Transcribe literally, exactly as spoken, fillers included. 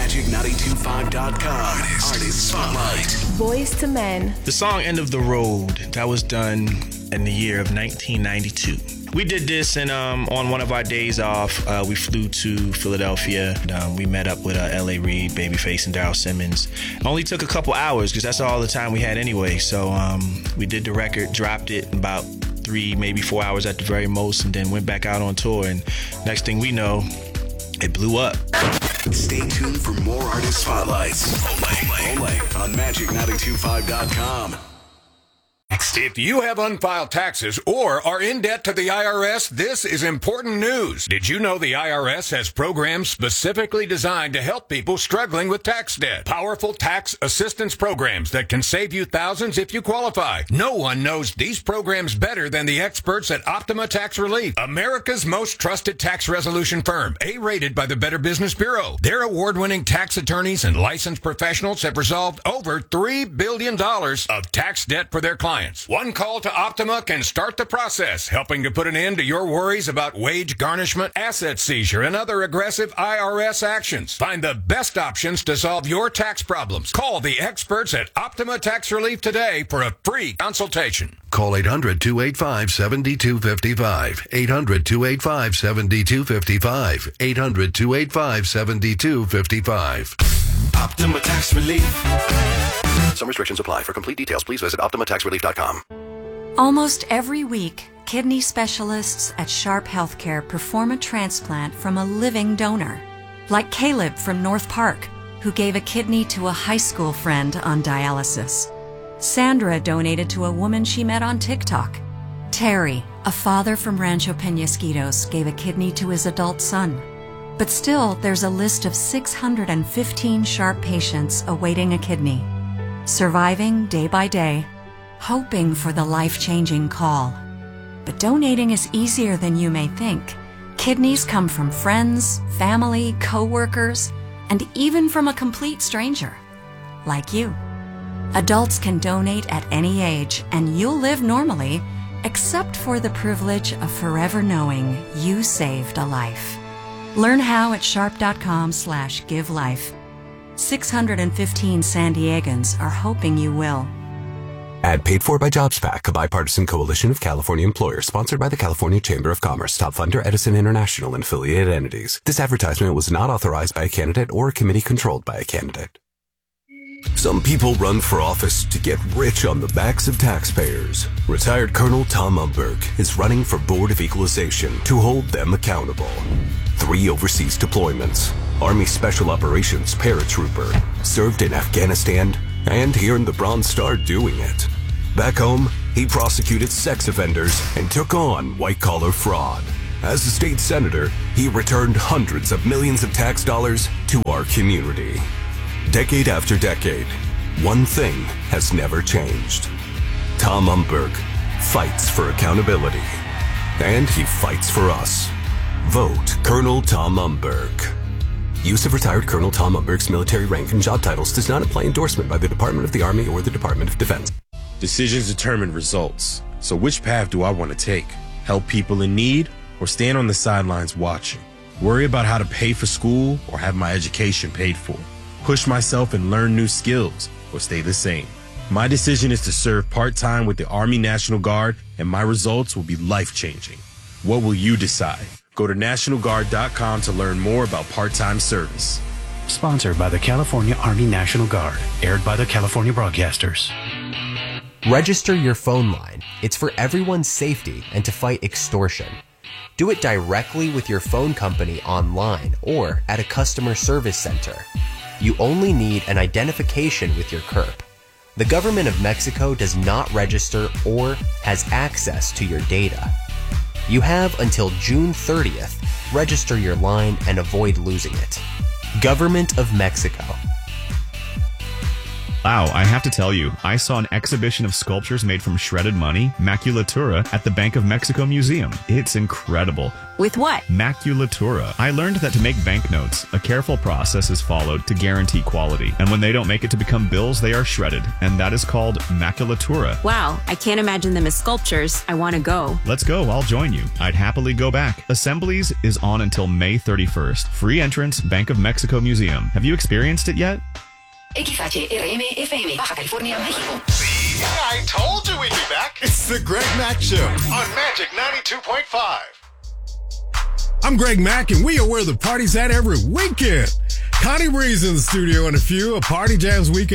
magic nine two five dot com. Artist, Artist Spotlight. Boys to Men. The song End of the Road, that was done in the year of nineteen ninety-two. We did this and um, on one of our days off, uh, we flew to Philadelphia. And, um, we met up with uh, L A. Reid, Babyface, and Daryl Simmons. It only took a couple hours because that's all the time we had anyway. So um, we did the record, dropped it in about three, maybe four hours at the very most, and then went back out on tour. And next thing we know, it blew up. Stay tuned for more Artist Spotlights. Only, only on magic nine two five dot com. If you have unfiled taxes or are in debt to the I R S, this is important news. Did you know the I R S has programs specifically designed to help people struggling with tax debt? Powerful tax assistance programs that can save you thousands if you qualify. No one knows these programs better than the experts at Optima Tax Relief, America's most trusted tax resolution firm, A-rated by the Better Business Bureau. Their award-winning tax attorneys and licensed professionals have resolved over three billion dollars of tax debt for their clients. One call to Optima can start the process, helping to put an end to your worries about wage garnishment, asset seizure, and other aggressive I R S actions. Find the best options to solve your tax problems. Call the experts at Optima Tax Relief today for a free consultation. Call eight hundred, two eight five, seven two five five. eight hundred, two eight five, seven two five five. eight hundred, two eight five, seven two five five. Optima Tax Relief. Some restrictions apply. For complete details, please visit optima tax relief dot com. Almost every week, kidney specialists at Sharp Healthcare perform a transplant from a living donor. Like Caleb from North Park, who gave a kidney to a high school friend on dialysis. Sandra donated to a woman she met on TikTok. Terry, a father from Rancho Penasquitos, gave a kidney to his adult son. But still, there's a list of six hundred fifteen Sharp patients awaiting a kidney, surviving day by day, hoping for the life-changing call. But donating is easier than you may think. Kidneys come from friends, family, co-workers, and even from a complete stranger, like you. Adults can donate at any age, and you'll live normally, except for the privilege of forever knowing you saved a life. Learn how at sharp.com slash give life. six hundred fifteen San Diegans are hoping you will. Ad paid for by JobsPac, a bipartisan coalition of California employers sponsored by the California Chamber of Commerce, top funder Edison International and affiliated entities. This advertisement was not authorized by a candidate or a committee controlled by a candidate. Some people run for office to get rich on the backs of taxpayers. Retired Colonel Tom Umberg is running for Board of Equalization to hold them accountable. Three overseas deployments, Army Special Operations paratrooper, served in Afghanistan, and here in the Bronze Star doing it. Back home, he prosecuted sex offenders and took on white-collar fraud. As a state senator, he returned hundreds of millions of tax dollars to our community. Decade after decade, one thing has never changed. Tom Umberg fights for accountability, and he fights for us. Vote Colonel Tom Umberg. Use of retired Colonel Tom Umberg's military rank and job titles does not imply endorsement by the Department of the Army or the Department of Defense. Decisions determine results. So which path do I want to take? Help people in need or stand on the sidelines watching? Worry about how to pay for school or have my education paid for? Push myself and learn new skills or stay the same? My decision is to serve part-time with the Army National Guard, and my results will be life-changing. What will you decide? Go to national guard dot com to learn more about part-time service. Sponsored by the California Army National Guard. Aired by the California Broadcasters. Register your phone line. It's for everyone's safety and to fight extortion. Do it directly with your phone company online or at a customer service center. You only need an identification with your C U R P. The government of Mexico does not register or has access to your data. You have until June thirtieth. Register your line and avoid losing it. Government of Mexico. Wow, I have to tell you, I saw an exhibition of sculptures made from shredded money, maculatura, at the Bank of Mexico Museum. It's incredible. With what? Maculatura. I learned that to make banknotes, a careful process is followed to guarantee quality. And when they don't make it to become bills, they are shredded. And that is called maculatura. Wow, I can't imagine them as sculptures. I want to go. Let's go. I'll join you. I'd happily go back. Assemblies is on until May thirty-first. Free entrance, Bank of Mexico Museum. Have you experienced it yet? X H R M F M, Baja California, México. See, I told you we'd be back. It's the Greg Mack Show on Magic ninety-two point five. I'm Greg Mack, and we are where the party's at every weekend. Connie Breeze in the studio, and a few of Party Jams weekend.